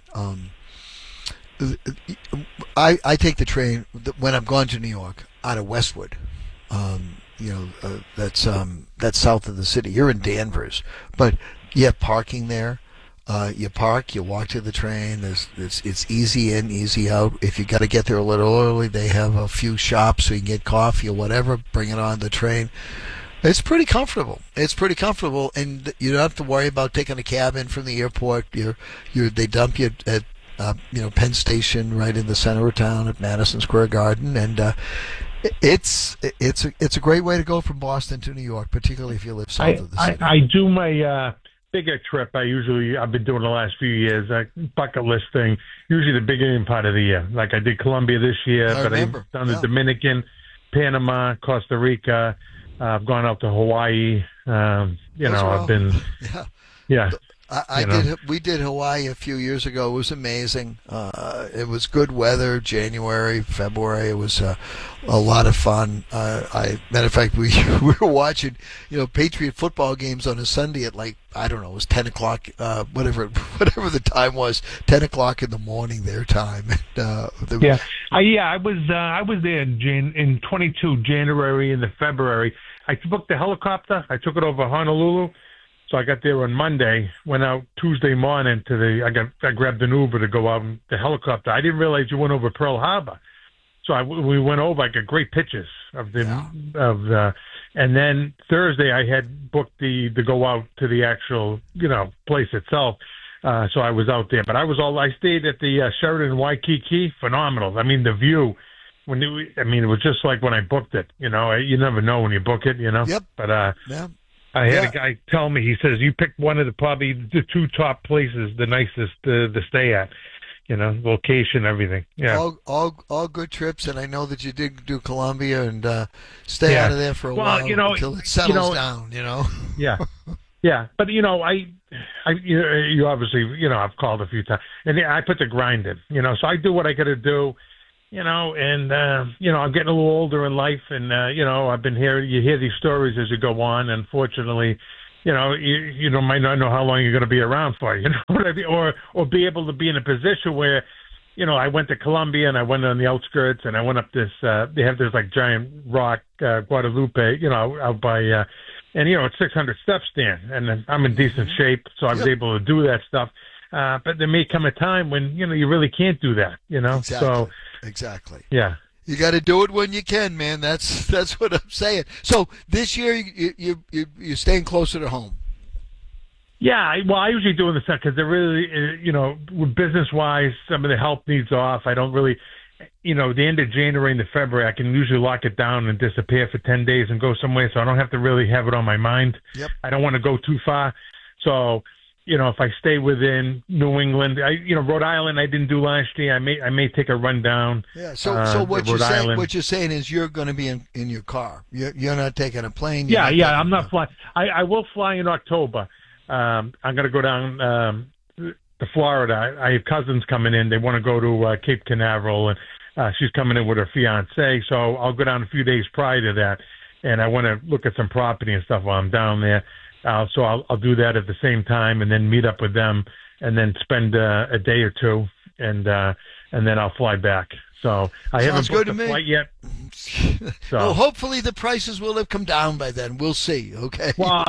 I take the train when I'm going to New York out of Westwood. That's south of the city. You're in Danvers, but you have parking there. You park, you walk to the train. It's easy in, easy out. If you got to get there a little early, they have a few shops so you can get coffee or whatever. Bring it on the train. It's pretty comfortable. And you don't have to worry about taking a cab in from the airport. They dump you at Penn Station right in the center of town at Madison Square Garden, and it's a great way to go from Boston to New York, particularly if you live south of the city. I do my bigger trip. I've been doing the last few years, bucket list thing, usually the beginning part of the year. Like I did Colombia this year, I've done the Dominican, Panama, Costa Rica, I've gone out to Hawaii. I've been, yeah. We did Hawaii a few years ago. It was amazing. It was good weather. January, February. It was a lot of fun. Matter of fact, we were watching, Patriot football games on a Sunday at it was 10 o'clock, whatever the time was, 10 o'clock in the morning their time. I was there in 22 January and February. I booked the helicopter. I took it over Honolulu. So I got there on Monday, went out Tuesday morning I grabbed an Uber to go out in the helicopter. I didn't realize you went over Pearl Harbor. So we went over. I got great pictures of and then Thursday I had booked to go out to the actual, place itself. So I was out there, but I stayed at the Sheraton Waikiki. Phenomenal. I mean, the view it was just like when I booked it, you never know when you book it, Yep. But, I had a guy tell me, he says, you picked one of probably the two top places, the nicest to stay at, location, everything. Yeah. All good trips. And I know that you did do Colombia and stay out of there for a while until it settles down, Yeah. Yeah. But, you obviously, I've called a few times and I put the grind in, so I do what I got to do. And I'm getting a little older in life, and I've been you hear these stories as you go on. Unfortunately, you might not know how long you're going to be around for, what I mean? Or be able to be in a position where, I went to Colombia and I went on the outskirts and I went up this. They have this giant rock, Guadalupe, out by, and it's 600 steps there, and I'm in decent shape, so I was able to do that stuff. But there may come a time when you really can't do that, Exactly. So. Exactly. Yeah. You got to do it when you can, man. That's what I'm saying. So this year you're staying closer to home. Yeah. I usually do in the second because they're really, business wise, some of the help needs off. I don't really, the end of January into February, I can usually lock it down and disappear for 10 days and go somewhere. So I don't have to really have it on my mind. Yep. I don't want to go too far. So, if I stay within New England, Rhode Island, I didn't do last year. I may take a run down. Yeah. So what you're saying is you're going to be in your car. You're not taking a plane. Yeah. I'm not flying. I will fly in October. I'm going to go down to Florida. I have cousins coming in. They want to go to Cape Canaveral, and she's coming in with her fiance. So I'll go down a few days prior to that, and I want to look at some property and stuff while I'm down there. So I'll do that at the same time, and then meet up with them, and then spend a day or two, and then I'll fly back. So I haven't booked a flight yet. So. Well, hopefully the prices will have come down by then. We'll see. Okay. Well,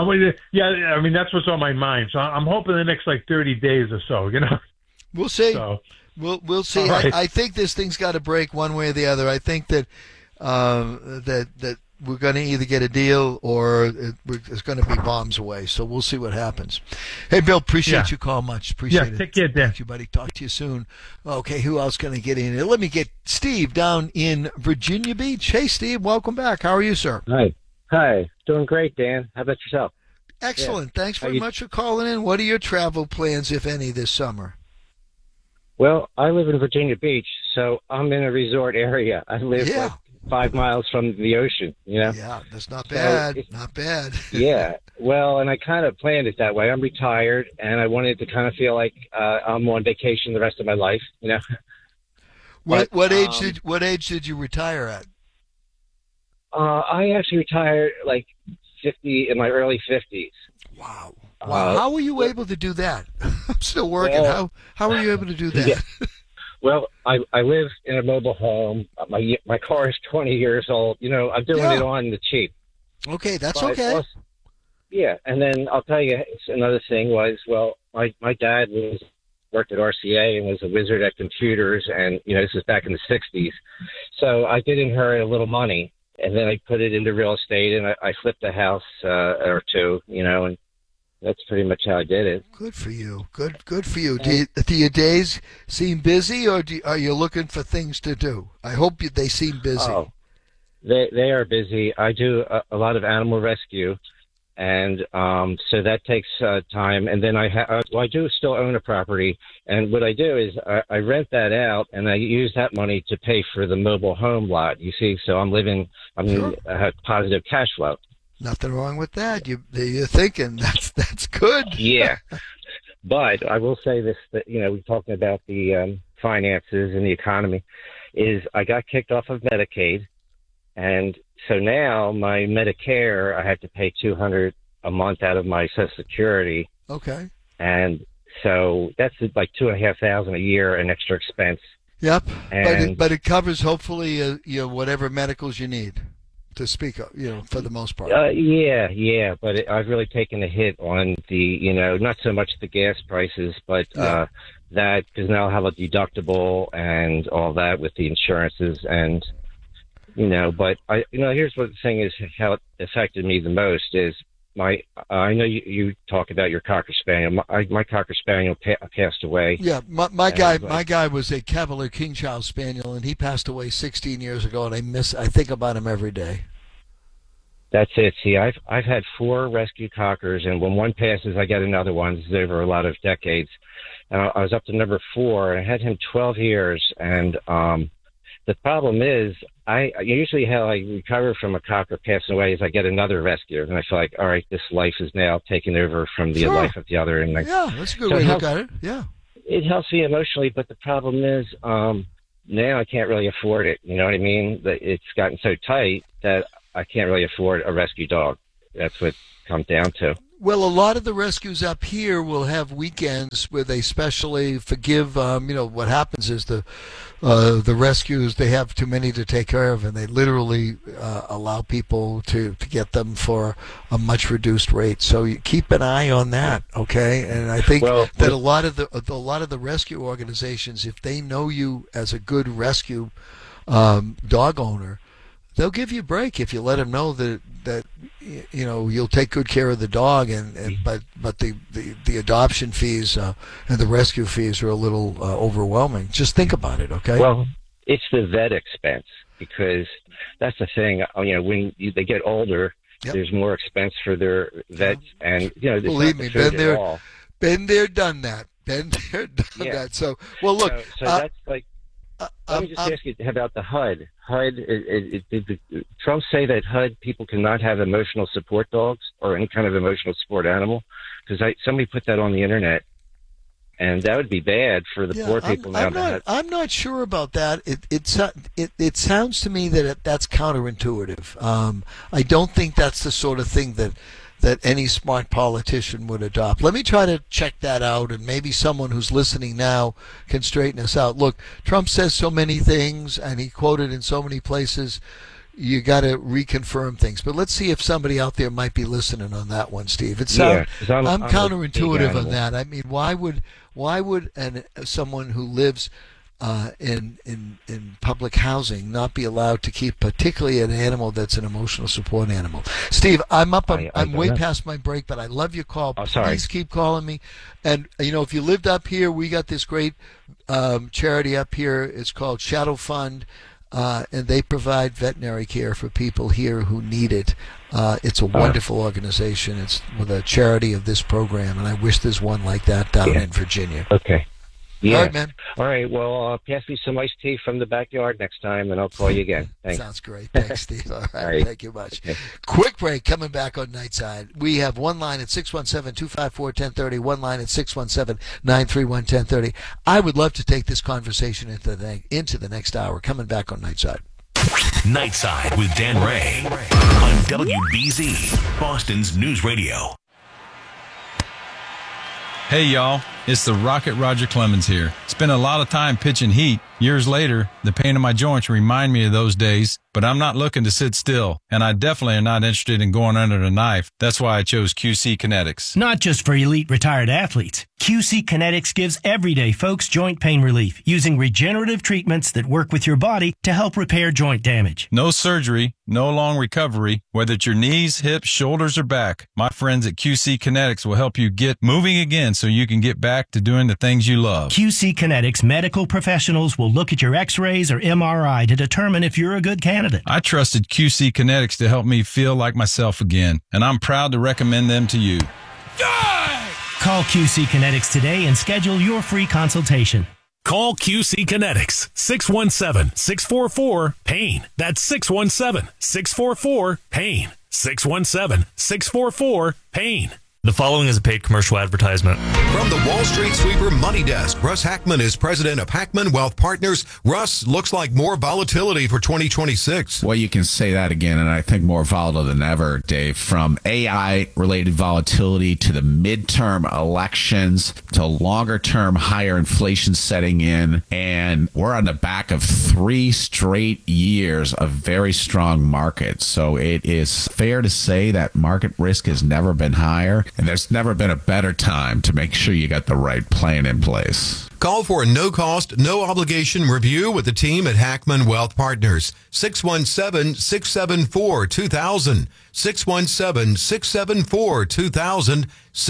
that's what's on my mind. So I'm hoping the next 30 days or so. We'll see. So. We'll see. Right. I think this thing's got to break one way or the other. I think that that we're going to either get a deal or it's going to be bombs away. So we'll see what happens. Hey, Bill, appreciate you call much. Appreciate it. Take care, Dan. Thank you, buddy. Talk to you soon. Okay, who else can I get in here? Let me get Steve down in Virginia Beach. Hey, Steve, welcome back. How are you, sir? Hi. Doing great, Dan. How about yourself? Excellent. Yeah. Thanks very much for calling in. What are your travel plans, if any, this summer? Well, I live in Virginia Beach, so I'm in a resort area. I live 5 miles from the ocean, Yeah, that's not bad. Not bad. Yeah. Well, and I kind of planned it that way. I'm retired, and I wanted to kind of feel like I'm on vacation the rest of my life, What age did you retire at? I actually retired 50 in my early 50s. Wow. How were you able to do that? I'm still working. How were you able to do that? Yeah. Well, I live in a mobile home. My car is 20 years old. I'm doing it on the cheap. Okay, that's okay. Also, yeah, and then I'll tell you another thing was, my dad worked at RCA and was a wizard at computers, and this is back in the 60s. So I did inherit a little money, and then I put it into real estate, and I flipped a house or two, and that's pretty much how I did it. Good for you. Good for you. Do your days seem busy, or are you looking for things to do? I hope they seem busy. Oh, they are busy. I do a lot of animal rescue, And so that takes time. And then I do still own a property. And what I do is I rent that out, and I use that money to pay for the mobile home lot. You see, so I have positive cash flow. Nothing wrong with that. You're thinking that's good. Yeah. But I will say this, that, we're talking about the finances and the economy, is I got kicked off of Medicaid. And so now my Medicare, I have to pay $200 a month out of my Social Security. Okay. And so that's like $2,500 a year in extra expense. Yep. And, but it covers hopefully whatever medicals you need to speak of, for the most part. Yeah. But I've really taken a hit on the, not so much the gas prices, but that, because now I'll have a deductible and all that with the insurances and. But here's what the thing is, how it affected me the most is I know you talk about your Cocker Spaniel. My Cocker Spaniel passed away. Yeah, my guy was a Cavalier King Charles Spaniel, and he passed away 16 years ago, and I think about him every day. That's it. See, I've had 4 rescue Cockers, and when one passes, I get another one. This is over a lot of decades. And I was up to number 4, and I had him 12 years, and the problem is, usually how I recover from a Cocker passing away is I get another rescue, and I feel like, all right, this life is now taking over from the life of the other. And that's a good way to look at it. Yeah, it helps me emotionally, but the problem is now I can't really afford it. You know what I mean? It's gotten so tight that I can't really afford a rescue dog. That's what it comes down to. Well, a lot of the rescues up here will have weekends where they specially forgive. What happens is the rescues, they have too many to take care of, and they literally allow people to get them for a much reduced rate. So you keep an eye on that, okay? And I think that a lot of the rescue organizations, if they know you as a good rescue dog owner, they'll give you a break if you let them know that you'll take good care of the dog, but the adoption fees and the rescue fees are a little overwhelming. Just think about it, okay? Well, it's the vet expense, because that's the thing. When they get older, there's more expense for their vets, and believe me, been there, done that. Been there, done that. So, well, look, so that's like. Let me just ask you about the HUD. Did Trump say that HUD people cannot have emotional support dogs or any kind of emotional support animal? Because somebody put that on the internet, and that would be bad for the poor people now. I'm not sure about that. It sounds to me that that's counterintuitive. I don't think that's the sort of thing that any smart politician would adopt. Let me try to check that out, and maybe someone who's listening now can straighten us out. Look, Trump says so many things, and he quoted in so many places. You got to reconfirm things. But let's see if somebody out there might be listening on that one, Steve. I'm counterintuitive on that. I mean, why would someone who lives in public housing not be allowed to keep particularly an animal that's an emotional support animal? Steve, I'm way past my break, but I love your call. Please keep calling me. And if you lived up here, we got this great charity up here. It's called Shadow Fund, and they provide veterinary care for people here who need it. It's a wonderful organization. It's with a charity of this program, and I wish there's one like that down in Virginia. Okay. Yeah. All right, man. All right. Well, pass me some iced tea from the backyard next time, and I'll call you again. Thanks. Sounds great. Thanks, Steve. All right. Thank you much. Okay. Quick break. Coming back on Nightside. We have one line at 617-254-1030, one line at 617-931-1030. I would love to take this conversation into the next hour. Coming back on Nightside. Nightside with Dan Ray on WBZ, Boston's News Radio. Hey, y'all. It's the Rocket Roger Clemens here. Spent a lot of time pitching heat. Years later, the pain in my joints remind me of those days, but I'm not looking to sit still, and I definitely am not interested in going under the knife. That's why I chose QC Kinetics. Not just for elite retired athletes. QC Kinetics gives everyday folks joint pain relief using regenerative treatments that work with your body to help repair joint damage. No surgery, no long recovery, whether it's your knees, hips, shoulders, or back. My friends at QC Kinetics will help you get moving again so you can get back to doing the things you love. QC Kinetics medical professionals will look at your x-rays or MRI to determine if you're a good candidate. candidate. I trusted QC Kinetics to help me feel like myself again, and I'm proud to recommend them to you. Call QC Kinetics today and schedule your free consultation. Call QC Kinetics, 617-644-PAIN. That's 617-644-PAIN. 617-644-PAIN. The following is a paid commercial advertisement. From the Wall Street Sweeper Money Desk, Russ Hackman is president of Hackman Wealth Partners. Russ, looks like more volatility for 2026. Well, you can say that again, and I think more volatile than ever, Dave. From AI-related volatility to the midterm elections to longer-term higher inflation setting in, and we're on the back of 3 straight years of very strong markets. So it is fair to say that market risk has never been higher. And there's never been a better time to make sure you got the right plan in place. Call for a no-cost, no-obligation review with the team at Hackman Wealth Partners. 617-674-2000. 617-674-2000.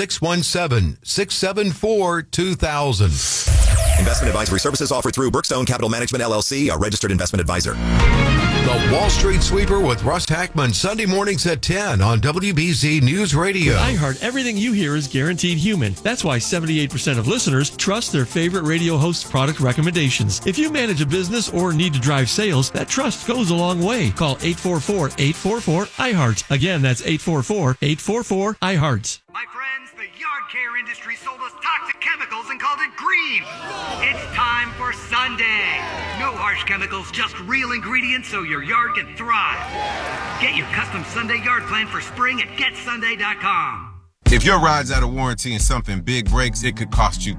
617-674-2000. Investment advisory services offered through Brookstone Capital Management, LLC, a registered investment advisor. The Wall Street Sweeper with Russ Hackman, Sunday mornings at 10 on WBZ News Radio. With iHeart, everything you hear is guaranteed human. That's why 78% of listeners trust their favorite radio host's product recommendations. If you manage a business or need to drive sales, that trust goes a long way. Call 844-844-iHeart. Again, that's 844-844-iHeart. My friends, the yard care industry sold us toxic chemicals and called it green. It's time for Sunday. No harsh chemicals, just real ingredients so your yard can thrive. Get your custom Sunday yard plan for spring at GetSunday.com. If your ride's out of warranty and something big breaks, it could cost you